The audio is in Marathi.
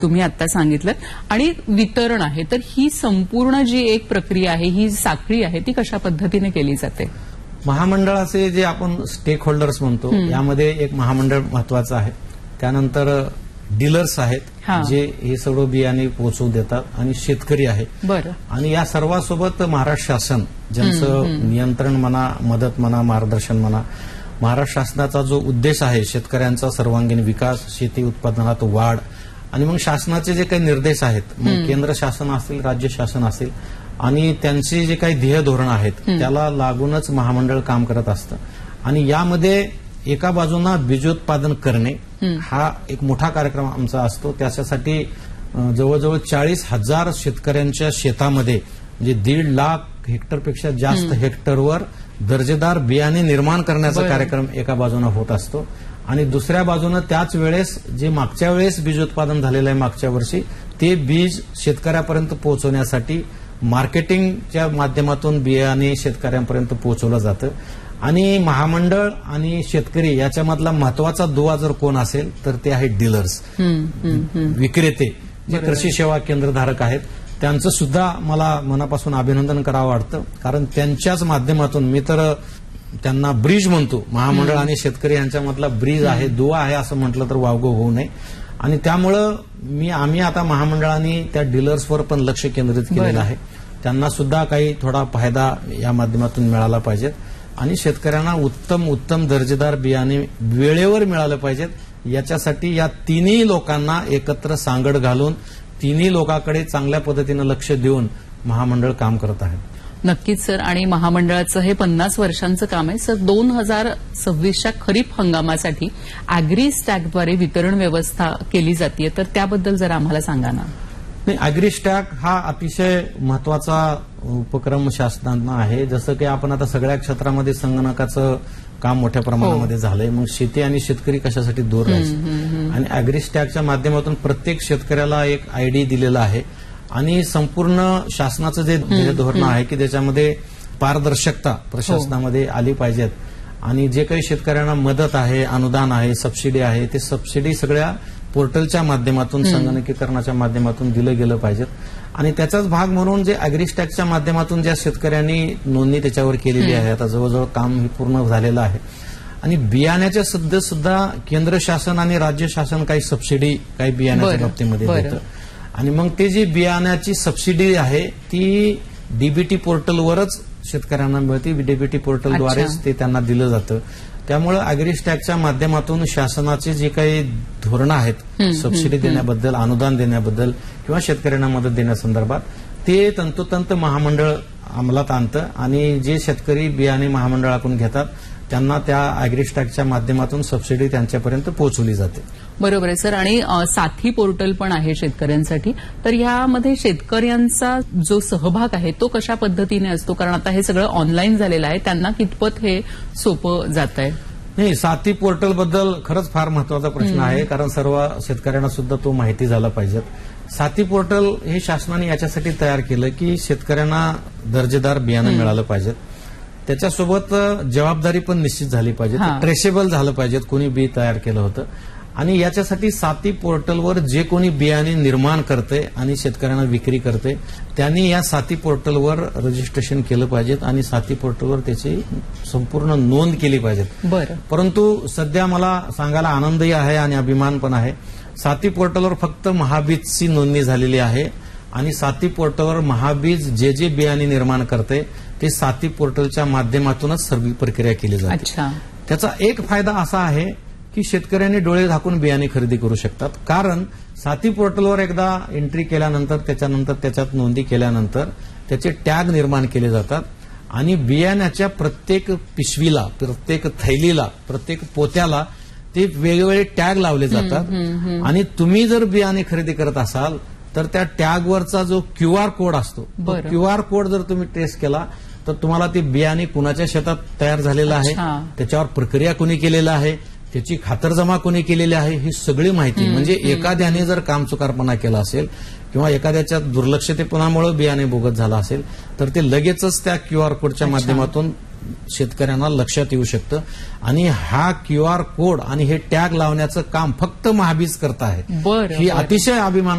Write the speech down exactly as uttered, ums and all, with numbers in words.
तुम्ही आता सांगितलं आणि वितरण आहे, तर ही संपूर्ण जी एक प्रक्रिया आहे, ही साखळी आहे, ती कशा पद्धतीने केली जाते? महामंडळाचे जे आपण स्टेक होल्डर्स म्हणतो, यामध्ये एक महामंडळ महत्वाचं आहे. त्यानंतर डीलर्स आहेत जे हे सर्व बियाणे पोहोचवू देतात आणि शेतकरी आहे. बरं. आणि या सर्वांसोबत महाराष्ट्र शासन ज्यांचं नियंत्रण म्हणा, मदत म्हणा, मार्गदर्शन म्हणा. महाराष्ट्र शासनाचा जो उद्देश आहे शेतकऱ्यांचा सर्वांगीण विकास, शेती उत्पादनात वाढ आणि मग शासनाचे जे काही निर्देश आहेत, मग केंद्र शासन असेल, राज्य शासन असेल आणि त्यांची जे काही ध्येय धोरण आहेत त्याला लागूनच महामंडळ काम करत असतं. आणि यामध्ये एका बाजूला बीजोत्पादन करणे हा एक मोठा कार्यक्रम आमचा असतो. त्याच्यासाठी जवळजवळ चाळीस हजार शेतकऱ्यांच्या शेतामध्ये म्हणजे दीड लाख हेक्टरपेक्षा जास्त हेक्टरवर दर्जेदार बियाणे निर्माण करण्याचा कार्यक्रम एका बाजूने होत असतो. आणि दुसऱ्या बाजूने त्याच वेळेस जे मागच्या वेळेस बीजोत्पादन झालेलं आहे मागच्या वर्षी, ते बीज शेतकऱ्यापर्यंत पोहोचवण्यासाठी मार्केटिंगच्या माध्यमातून बियाणे शेतकऱ्यांपर्यंत पोहोचवलं जातं. आणि महामंडळ आणि शेतकरी याच्यामधला महत्वाचा दुवा जर कोण असेल तर ते आहेत डीलर्स, विक्रेते, जे कृषी सेवा केंद्रधारक आहेत. त्यांचं सुद्धा मला मनापासून अभिनंदन करावं वाटतं, कारण त्यांच्याच माध्यमातून मी तर त्यांना ब्रिज म्हणतो. महामंडळ आणि शेतकरी यांच्यामधला ब्रिज आहे, दुवा आहे असं म्हटलं तर वावगं होऊ नये. आणि त्यामुळं मी आम्ही आता महामंडळांनी त्या डीलर्सवर पण लक्ष केंद्रित केलेलं आहे. त्यांना सुद्धा काही थोडा फायदा या माध्यमातून मिळाला पाहिजेत आणि शेतकऱ्यांना उत्तम उत्तम दर्जेदार बियाणे वेळेवर मिळालं पाहिजेत. याच्यासाठी या तिन्ही लोकांना एकत्र सांगड घालून तिन्ही लोकांकडे चांगल्या पद्धतीनं लक्ष देऊन महामंडळ काम करत आहे. नक्कीच सर. आणि महामंडळाचं हे पन्नास वर्षांचं काम आहे सर. दोन हजार सव्वीसच्या खरीप हंगामासाठी अॅग्री स्टॅकद्वारे वितरण व्यवस्था केली जाते, तर त्याबद्दल जरा आम्हाला सांगा ना. नाही, अॅग्री स्टॅक हा अतिशय महत्वाचा उपक्रम शासनानं आहे. जसं की आपण आता सगळ्या क्षेत्रामध्ये संगणकाचं काम मोठ्या प्रमाणामध्ये झालंय. मग शेती आणि शेतकरी कशासाठी दूर राहायचे. आणि अॅग्री स्टॅकच्या माध्यमातून प्रत्येक शेतकऱ्याला एक आयडी दिलेला आहे आणि संपूर्ण शासनाचं जे धोरण आहे की त्याच्यामध्ये पारदर्शकता प्रशासनामध्ये आली पाहिजेत. आणि जे काही शेतकऱ्यांना मदत आहे, अनुदान आहे, सबसिडी आहे, ते सबसिडी सगळ्या पोर्टलच्या माध्यमातून, संगणकीकरणाच्या माध्यमातून दिलं गेलं पाहिजेत. आणि त्याचाच भाग म्हणून जे अॅग्री स्टॅकच्या माध्यमातून ज्या शेतकऱ्यांनी नोंदणी त्याच्यावर केलेली आहे, आता जवळजवळ काम हे पूर्ण झालेलं आहे. आणि बियाण्याच्या सध्या सुद्धा केंद्र शासन आणि राज्य शासन काही सबसिडी काही बियाण्याच्या बाबतीमध्ये देतं. आणि मग ते जी बियाण्याची सबसिडी आहे ती डीबीटी पोर्टलवरच शेतकऱ्यांना मिळते. डीबीटी पोर्टलद्वारेच ते त्यांना दिलं जातं. त्यामुळे अॅग्री स्टॅकच्या माध्यमातून शासनाचे जे काही धोरणं आहेत सबसिडी देण्याबद्दल, अनुदान देण्याबद्दल किंवा शेतकऱ्यांना मदत देण्यासंदर्भात, ते तंतोतंत महामंडळ अंमलात आणतं. आणि जे शेतकरी बियाणे महामंडळाकडून घेतात त्यांना त्या अॅग्री स्टॅकच्या माध्यमातून सबसिडी त्यांच्यापर्यंत पोहोचवली जाते. बरोबर आहे सर. आणि साथी पोर्टल पण आहे शेतकऱ्यांसाठी, तर यामध्ये शेतकऱ्यांचा जो सहभाग आहे तो कशा पद्धतीने असतो? कारण आता हे सगळं ऑनलाईन झालेलं आहे, त्यांना कितपत हे सोपं जात आहे? नाही, साथी पोर्टल बद्दल खरंच फार महत्वाचा प्रश्न आहे, कारण सर्व शेतकऱ्यांना सुद्धा तो माहिती झाला पाहिजे. साथी पोर्टल हे शासनाने याच्यासाठी तयार केलं की शेतकऱ्यांना दर्जेदार बियाणं मिळालं पाहिजे. त्याच्यासोबत जबाबदारी पण निश्चित झाली पाहिजे, ट्रेसेबल झालं पाहिजे कोणी बी तयार केलं होतं. आणि याच्यासाठी साथी पोर्टलवर जे कोणी बियाणे निर्माण करते आणि शेतकऱ्यांना विक्री करते त्यांनी या साथी पोर्टलवर रजिस्ट्रेशन केलं पाहिजे आणि साथी पोर्टलवर त्याची संपूर्ण नोंद केली पाहिजे. बरं. परंतु सध्या मला सांगायला आनंदही आहे आणि अभिमान पण आहे, साथी पोर्टलवर फक्त महाबीजची नोंदणी झालेली आहे. आणि साथी पोर्टलवर महाबीज जे जे बियाणे निर्माण करते ते साथी पोर्टलच्या माध्यमातूनच सर्व प्रक्रिया केली जाते. त्याचा एक फायदा असा आहे की शेतकऱ्यांनी डोळे झाकून बियाणे खरेदी करू शकतात, कारण साथी पोर्टलवर एकदा एंट्री केल्यानंतर त्याच्यानंतर त्याच्यात नोंदी केल्यानंतर त्याचे टॅग निर्माण केले जातात आणि बियाण्याच्या प्रत्येक पिशवीला, प्रत्येक थैलीला, प्रत्येक पोत्याला ते वेगवेगळे टॅग लावले जातात. आणि तुम्ही जर बियाणे खरेदी करत असाल तर त्या टॅगवरचा जो क्यूआर कोड असतो, तो क्यूआर कोड जर तुम्ही ट्रेस केला तर तुम्हाला ते बियाणे कुणाच्या शेतात तयार झालेलं आहे, त्याच्यावर प्रक्रिया कोणी केलेला आहे, त्याची खातरजमा कोणी केलेली आहे, ही सगळी माहिती. म्हणजे एखाद्याने जर कामचुकारपणा केला असेल किंवा एखाद्याच्या दुर्लक्षतेपणामुळे बियाणे बोगस झाला असेल तर ते लगेचच त्या क्यूआर कोडच्या माध्यमातून शेतकऱ्यांना लक्षात येऊ शकतं. आणि हा क्यू आर कोड आणि हे टॅग लावण्याचं काम फक्त महाबीज करत आहे. बरं, ही बरं. अतिशय अभिमान